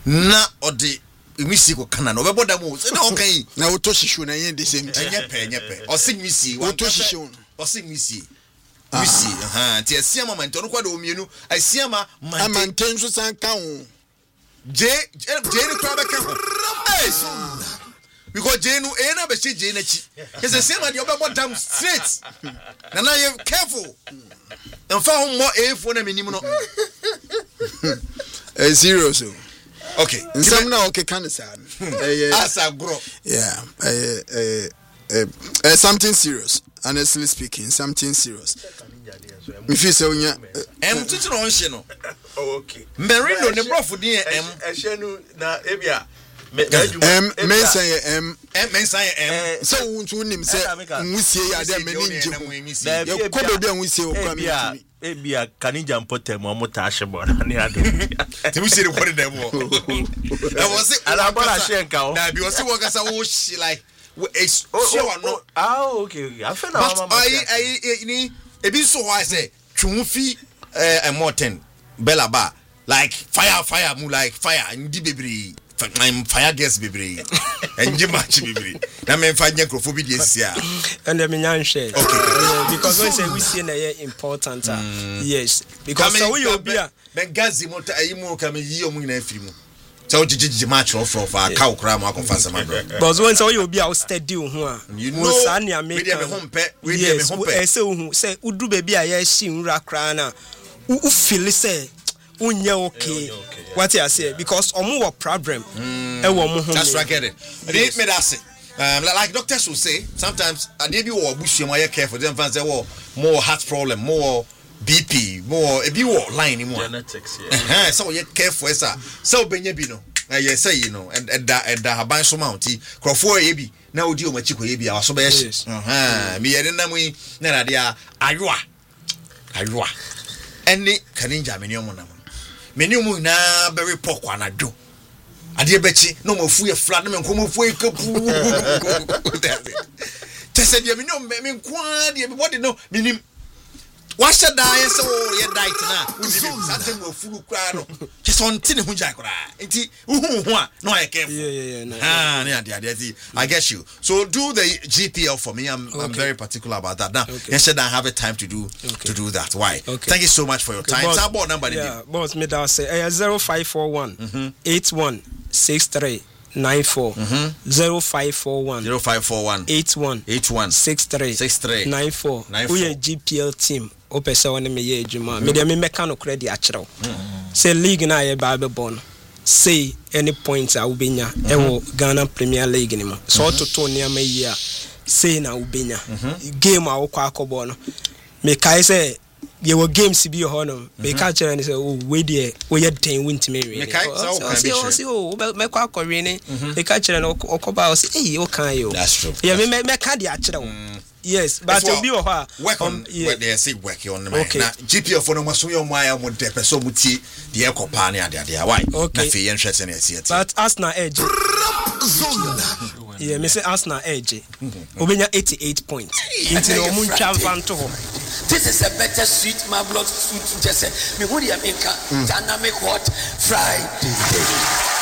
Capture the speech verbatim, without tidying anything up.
na odi misi ko kana no bebo da mo se na okan na woto hihyo na yen the same thing enye pe enye pe o sig misi woto hihyo o sig misi misi aha ti asiama manto no kwa do mienu asiama manto amanten so san ka ho je je ni kwa beka ho eh because je no e na be she je na chi is asiama de obebo dam straight na na you careful and fa ho mo e fo na menim no eh zero so okay some na okay can say eh asa gro yeah eh eh eh something serious, honestly speaking, something serious. If you say unya em tutu no nhye no okay merino ne brofo din em ehye nu na ebia em men say em em men say em so wontu nim say nwusie ya de meni nje ye ko be be nwusie o kwa mi ebia kanija mpotem o muta ahye na ne ado ti mu sire kwore dem o e was it ala bola shenka o na bi was it wo kasa wo shi like it's sure no ah okay okay I feel na mama I I ni ebi so why say twufi eh moten bella ba like fire fire mu like fire ndi bebre I'm fire gas bebre enje match bebre na me fa nya crofo bi dey sia and me nyan share okay because when say we see na important yes because so we obi a ben gazi mo ta ayi mo ka me yi o mu na afiri mu so jijiji match of of a cow cram akofa sama bro but when say we obi a steady ho a mo sa na me make me hompe we dey me hompe e say hu say udu baby a ya shi nwura kra na u feel say unye okay what you say because omo wo problem e wo mo ho that's right get it they made us um like doctors will say sometimes and they be wo busuam aye careful them fans say wo more heart problem more B P more e bi wo line more genetics yeah eh so you careful esa so benye bi no eh say you know and and and haban so mounty crofo e bi na odi o machi ko e bi a so be ye eh me ye na mu na na dia ayoa ayoa eni kaninja me ni omo na many mu na very poor kwanado ade bechi no mafu ye flat no menko mafu e kapu tese dia me no me nkwa dia body no minim washa die so ye diet na undi satem mafu kra no just on tin hu jai kra enti uhu hu a no I careful yeah yeah yeah ah ne ade ade I get you so do the G P L for me i'm okay. I'm very particular about that now okay. Yes I have a time to do okay. to do that why okay. Thank you so much for your time okay, boss number yeah boss me da say zero five four one eight one six three nine four zero five four one zero five four one eight one eight one six three six three nine four we G P L team opese woni me ye adwuma me de me meka no credit akyerew say league na ye ba be bon say any points a ubenya e wo Ghana Premier League ni mo so toto ne ama yi a say na ubenya game a wo kwa akobo no me kai say ye wo games bi ho no me ka kire ni say oh we dey we ye ten win to me me kai say o say oh me kwa akori ni me ka kire no okoba o say eh o kan yo that's true yeah me me ka dey akyerew yes but to be ho work on where they say work on the okay. Na G P L for no maso yo maya mo de person muti de ekopa na ade ade why na fe yen hwese na ese ete but Arsenal edge yeah me say Arsenal edge obenya eighty-eight points into no mun twa to ho this is a better sweet marvelous food just say me hu dia me ka dynamic hot fried